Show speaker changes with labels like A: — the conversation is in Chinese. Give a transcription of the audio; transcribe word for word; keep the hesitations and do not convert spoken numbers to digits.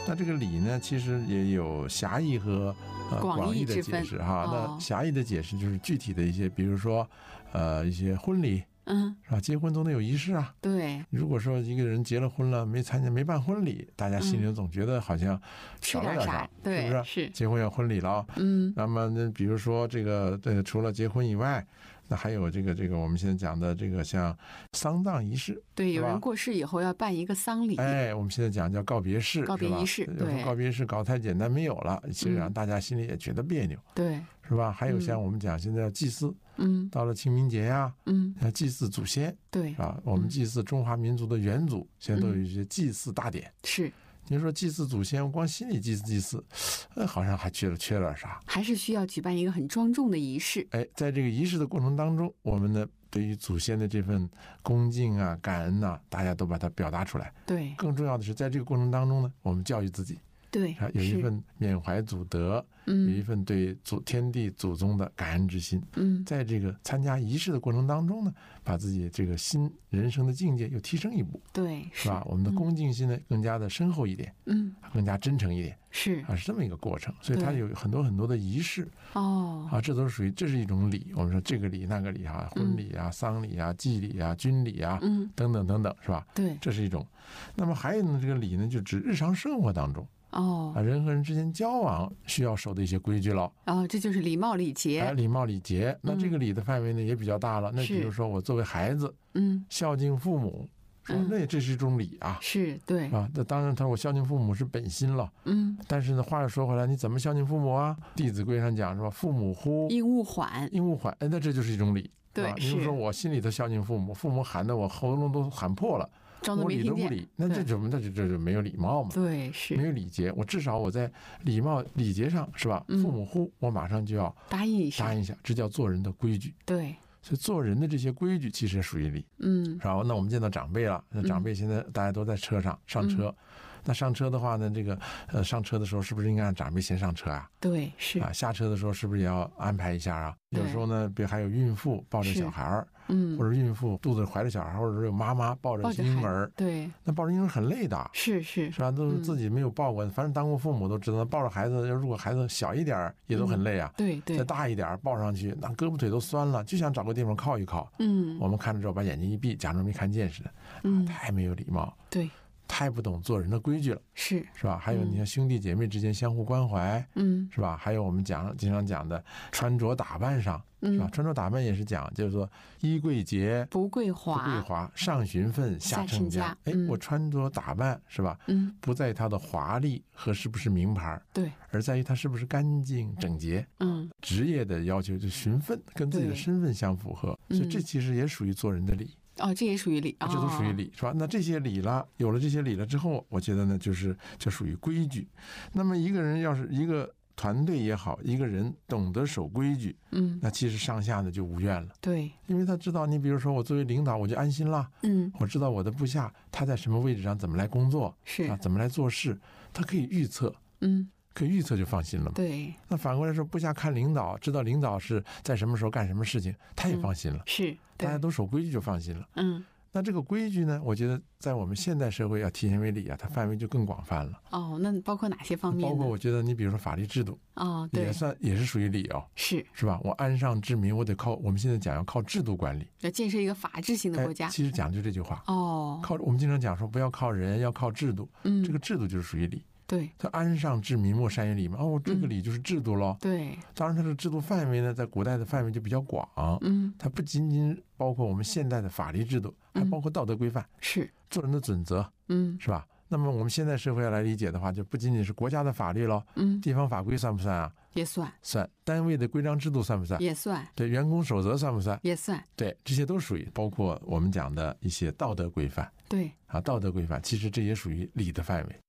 A: 那这个礼呢，其实也有狭义和呃广义的解释哈。
B: 哦、
A: 那狭义的解释就是具体的一些，比如说呃一些婚礼。
B: 嗯，
A: 是吧？结婚总得有仪式啊。
B: 对。
A: 如果说一个人结了婚了，没参加、没办婚礼，大家心里总觉得好像少了点啥，
B: 嗯、
A: 是不是？
B: 是。
A: 结婚要婚礼了，
B: 嗯。
A: 那么呢，比如说这个，呃，除了结婚以外，那还有这个这个我们现在讲的这个像丧葬仪式。
B: 对，有人过世以后要办一个丧礼。
A: 哎，我们现在讲叫告别式，
B: 告别仪式。对。
A: 告别式搞太简单没有了，其实让大家心里也觉得别扭。
B: 对。
A: 是吧？还有像我们讲现在要祭祀，
B: 嗯，
A: 到了清明节呀，
B: 嗯，
A: 要祭祀祖先，
B: 对，
A: 是吧？我们祭祀中华民族的元祖，现在都有一些祭祀大典。
B: 是，
A: 你说祭祀祖先，我光心里祭祀祭祀，呃，好像还缺了缺了点啥，
B: 还是需要举办一个很庄重的仪式。
A: 哎，在这个仪式的过程当中，我们呢对于祖先的这份恭敬啊、感恩呐、啊，大家都把它表达出来。
B: 对，
A: 更重要的是，在这个过程当中呢，我们教育自己。
B: 对，
A: 有一份缅怀祖德，
B: 嗯，
A: 有一份对祖天地祖宗的感恩之心。
B: 嗯，
A: 在这个参加仪式的过程当中呢，把自己这个新人生的境界又提升一步。
B: 对，
A: 是吧？我们的恭敬心呢、嗯、更加的深厚一点，
B: 嗯，
A: 更加真诚一点，
B: 是
A: 啊，是这么一个过程。所以它有很多很多的仪式。
B: 哦，
A: 啊，这都是属于这是一种礼。我们说这个礼那个礼啊，婚礼啊、嗯、丧礼啊、祭礼啊、军礼啊，
B: 嗯，
A: 等等等等，是吧？
B: 对，
A: 这是一种。那么还有呢，这个礼呢，就指日常生活当中。
B: 哦，
A: 啊，人和人之间交往需要守的一些规矩了。
B: 哦，这就是礼貌礼节。
A: 哎，礼貌礼节。那这个礼的范围呢、嗯、也比较大了。那比如说我作为孩子，
B: 嗯，
A: 孝敬父母，说那这是一种礼啊。
B: 是，对
A: 啊。那当然，他说我孝敬父母是本心了。
B: 嗯。
A: 但是呢，话又说回来，你怎么孝敬父母啊？《弟子规》上讲是吧？父母呼，
B: 应勿缓，
A: 应勿缓。哎，那这就是一种礼。
B: 对，
A: 比如说我心里头孝敬父母，父母喊的我喉咙都喊破了。我理都不理，那这怎么那就这就没有礼貌嘛？
B: 对，是
A: 没有礼节。我至少我在礼貌礼节上是吧？
B: 嗯、
A: 父母呼，我马上就要
B: 答应一下，
A: 答应一下，这叫做人的规矩。
B: 对，
A: 所以做人的这些规矩其实也属于礼。
B: 嗯，
A: 然后那我们见到长辈了，那长辈现在大家都在车上上车，嗯、那上车的话呢，这个呃上车的时候是不是应该让长辈先上车啊？
B: 对，是
A: 啊，下车的时候是不是也要安排一下啊？有时候呢，比如还有孕妇抱着小孩儿。
B: 嗯，
A: 或者孕妇肚子怀着小孩，或者是有妈妈抱着婴儿，
B: 对，
A: 那抱着婴儿很累的，
B: 是是
A: 是吧？都是自己没有抱过，嗯、反正当过父母都知道，抱着孩子，如果孩子小一点也都很累啊。
B: 嗯、对对，
A: 再大一点抱上去，那胳膊腿都酸了，就想找个地方靠一靠。
B: 嗯，
A: 我们看着之后把眼睛一闭，假装没看见似的，
B: 嗯，
A: 太没有礼貌。
B: 对。
A: 太不懂做人的规矩了，
B: 是
A: 是吧？还有你看兄弟姐妹之间相互关怀，
B: 嗯，
A: 是吧？还有我们讲经常讲的穿着打扮上，是吧？
B: 嗯、
A: 穿着打扮也是讲，就是说衣贵洁
B: 不贵华，
A: 不贵华，上循分下称家。哎、
B: 嗯，
A: 我穿着打扮是吧？
B: 嗯，
A: 不在于它的华丽和是不是名牌，
B: 对，
A: 而在于它是不是干净整洁。
B: 嗯，
A: 职业的要求就循分，跟自己的身份相符合，所以这其实也属于做人的礼。
B: 哦，这也属于礼，
A: 这都属于礼，是吧？那这些礼了，有了这些礼了之后，我觉得呢，就是就属于规矩。那么一个人要是一个团队也好，一个人懂得守规矩，
B: 嗯，
A: 那其实上下呢就无怨了。
B: 对，
A: 因为他知道，你比如说我作为领导，我就安心了。
B: 嗯，
A: 我知道我的部下他在什么位置上怎么来工作，
B: 是
A: 啊，怎么来做事，他可以预测。
B: 嗯。
A: 可以预测就放心了嘛。
B: 对，
A: 那反过来说，部下看领导，知道领导是在什么时候干什么事情，他也放心了。
B: 嗯、是，
A: 大家都守规矩就放心了。
B: 嗯，
A: 那这个规矩呢，我觉得在我们现代社会要体现为礼啊，它范围就更广泛了。
B: 哦，那包括哪些方面呢？
A: 包括我觉得你比如说法律制度，
B: 哦，对，
A: 也算也是属于礼哦，
B: 是
A: 是吧？我安上治民，我得靠我们现在讲要靠制度管理，
B: 要建设一个法治型的国家。
A: 哎、其实讲究这句话
B: 哦，
A: 靠我们经常讲说不要靠人，要靠制度。
B: 嗯，
A: 这个制度就是属于礼。
B: 对，
A: 它安上治民，莫善于礼嘛。哦，这个礼就是制度咯。
B: 嗯、对，
A: 当然它的制度范围呢，在古代的范围就比较广。
B: 嗯，
A: 它不仅仅包括我们现代的法律制度，还包括道德规范，
B: 嗯、是
A: 做人的准则，
B: 嗯，
A: 是吧？那么我们现在社会要来理解的话，就不仅仅是国家的法律咯，
B: 嗯，
A: 地方法规算不算啊？
B: 也算。
A: 算。单位的规章制度算不算？
B: 也算。
A: 对，员工守则算不算？
B: 也算。
A: 对，这些都属于包括我们讲的一些道德规范。
B: 对，
A: 啊，道德规范其实这也属于礼的范围。